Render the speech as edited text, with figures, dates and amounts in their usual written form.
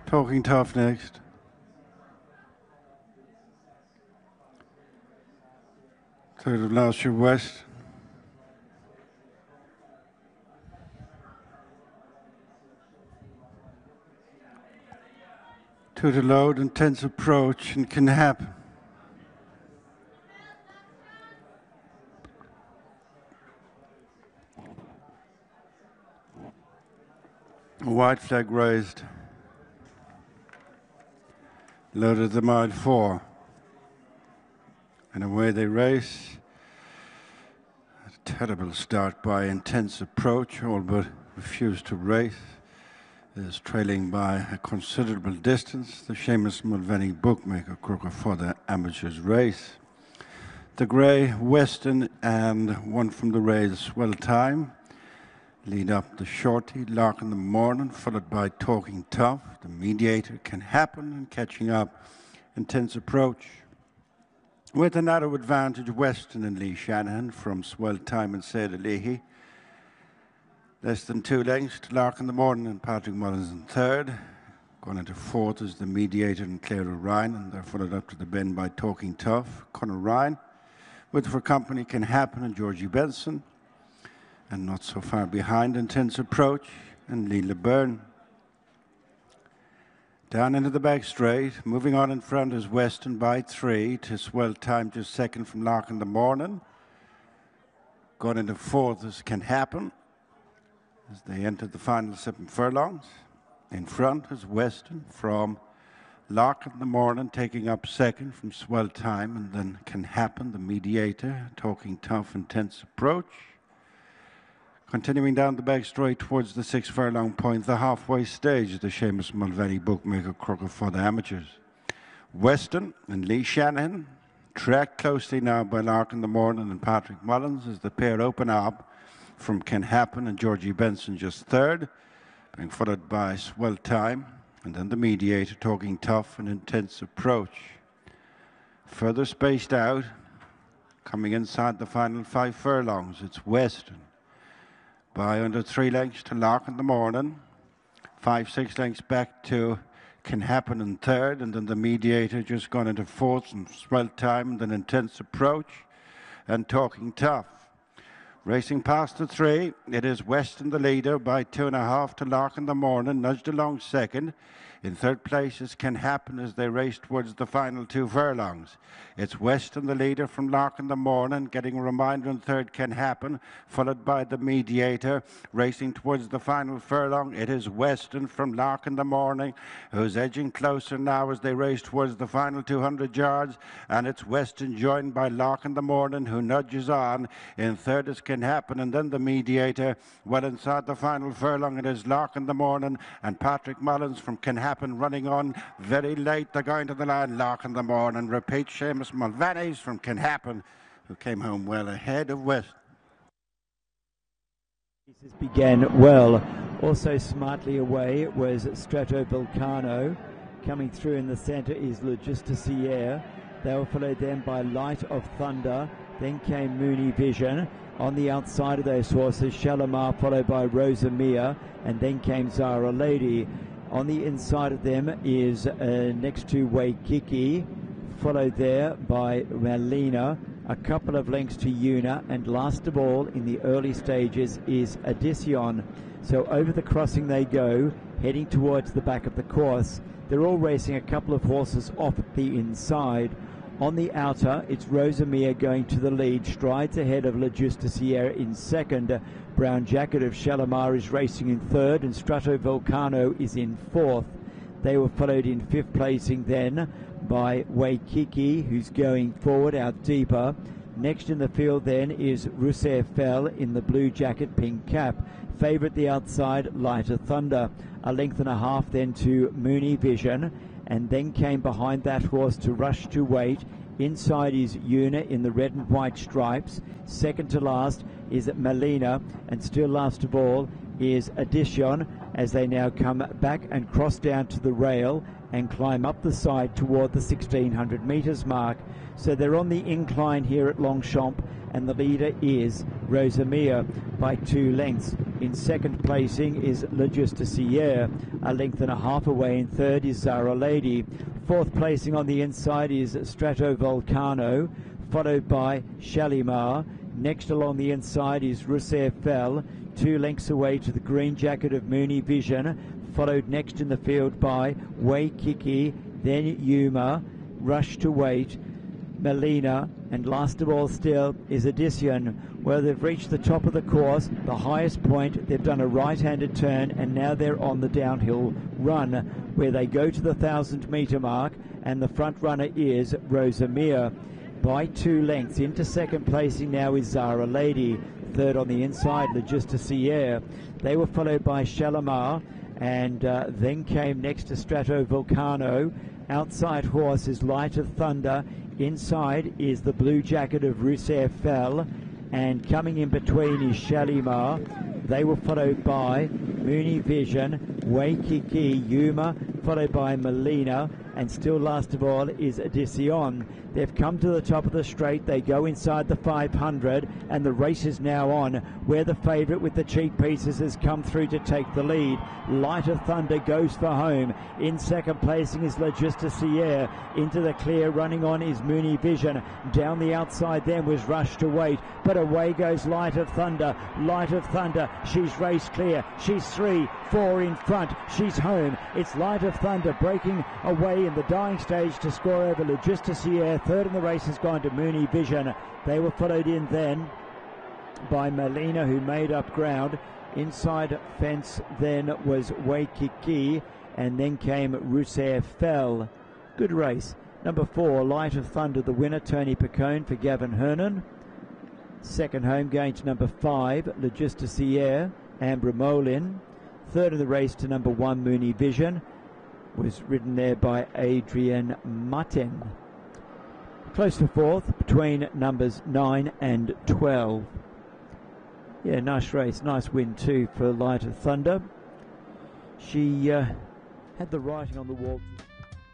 Talking Tough next. Third of last year, West. To the load, intense approach, and Can Happen. A white flag raised. Loaded the mile 4. And away they race. A terrible start by Intense Approach, all but refused to race. Is trailing by a considerable distance. The Seamus Mulvaney bookmaker croker for the amateurs race. The grey, Western, and one from the rails, Swell Time. Lead up the Shorty, Lark in the Morning, followed by Talking Tough. The Mediator, Can Happen, and catching up Intense Approach. With a narrow advantage, Western and Lee Shanahan from Swell Time and Seda Leahy. Less than 2 lengths to Lark in the Morning and Patrick Mullins in third. Going into fourth is the Mediator and Claire Ryan, and they're followed up to the bend by Talking Tough, Conor Ryan. With for company Can Happen and Georgie Benson. And not so far behind, Intense Approach and Lee LeBurn. Down into the back straight, moving on in front is Western by 3 to Swell Time just second from Lark in the Morning. Going into fourth is Can Happen as they enter the final 7 furlongs. In front is Western from Lark in the Morning, taking up second from Swell Time, and then Can Happen, the Mediator, Talking Tough, Intense Approach. Continuing down the back straight towards the 6 furlong point, the halfway stage, the Seamus Mulvaney bookmaker croker for the amateurs. Western and Lee Shanahan, tracked closely now by Lark in the Morning and Patrick Mullins as the pair open up from Can Happen and Georgie Benson just third, being followed by Swell Time, and then the Mediator, Talking Tough, and Intense Approach. Further spaced out, coming inside the final 5 furlongs, it's Western by under 3 lengths to Lark in the Morning, 5-6 lengths back to Can Happen in third, and then the Mediator just gone into fourth, and Swell Time, and then Intense Approach, and Talking Tough. Racing past the 3, it is Western the leader by 2.5 to Lark in the Morning, nudged along second. In third place is Can Happen as they race towards the final 2 furlongs. It's Western the leader from Lark in the Morning, getting a reminder in third, Can Happen, followed by the Mediator. Racing towards the final furlong, it is Western from Lark in the Morning, who's edging closer now as they race towards the final 200 yards. And it's Western joined by Lark in the Morning, who nudges on. In third is Can Happen, and then the Mediator. Well inside the final furlong, it is Lark in the Morning and Patrick Mullins from Can Happen running on very late. They're going to the line. Lark in the Morning. Repeat Seamus Mulvaney's from Can Happen, who came home well ahead of West. This began well. Also smartly away was Stratovulcano. Coming through in the centre is Legisticiere. They were followed then by Light of Thunder. Then came Mooney Vision. On the outside of those horses, Shalimar followed by Rosa Mia, and then came Zara Lady. On the inside of them is next to Waikiki, followed there by Melina, a couple of lengths to Una, and last of all in the early stages is Addition. So over the crossing they go, heading towards the back of the course. They're all racing a couple of horses off the inside. On the outer, it's Rosamia going to the lead, strides ahead of La Justiciere in second. Brown Jacket of Shalimar is racing in third, and Stratovulcano is in fourth. They were followed in fifth placing then by Waikiki, who's going forward out deeper. Next in the field then is Rousseau Fell in the blue jacket, pink cap. Favourite the outside, Lighter Thunder. A length and a half then to Mooney Vision. And then came behind that horse to Rush to Wait. Inside is Una in the red and white stripes. Second to last is Melina, and still last of all is Addition, as they now come back and cross down to the rail and climb up the side toward the 1600 metres mark. So they're on the incline here at Longchamp, and the leader is Rosamia by 2 lengths. In second placing is Le Justicier. A length and a half away in third is Zara Lady. Fourth placing on the inside is Stratovolcano, followed by Shalimar. Next along the inside is Rousseau Fell. 2 lengths away to the green jacket of Mooney Vision, followed next in the field by Waikiki, then Yuma, Rush to Wait, Melina, and last of all still is Addition. Well, they've reached the top of the course, the highest point. They've done a right-handed turn, and now they're on the downhill run, where they go to the 1,000-metre mark, and the front runner is Rosamere. By 2 lengths. Into second placing now is Zara Lady. Third on the inside, Le Justicier. They were followed by Shalimar, and then came next to Stratovolcano. Outside horse is Light of Thunder. Inside is the blue jacket of Rousseau Fell, and coming in between is Shalimar. They were followed by Mooney Vision, Waikiki, Yuma, followed by Melina, and still last of all is Addition. They've come to the top of the straight. They go inside the 500, and the race is now on, where the favourite with the cheek pieces has come through to take the lead. Light of Thunder goes for home. In second placing is Le Justicier. Into the clear, running on is Mooney Vision. Down the outside then was Rush to Wait, but away goes Light of Thunder. Light of Thunder, she's raced clear. She's 3, 4 in front. She's home. It's Light of Thunder breaking away in the dying stage to score over Le Justicier. Third in the race has gone to Mooney Vision. They were followed in then by Melina, who made up ground. Inside fence then was Waikiki, and then came Rousseau Fell. Good race. Number 4, Light of Thunder, the winner, Tony Picone for Gavin Hernan. Second home going to number 5, Le Justicier, Ambra Molin. Third in the race to number 1, Mooney Vision, was ridden there by Adrian Martin. Close to fourth between numbers 9 and 12. Yeah, nice race, nice win too for Light of Thunder. She had the writing on the wall.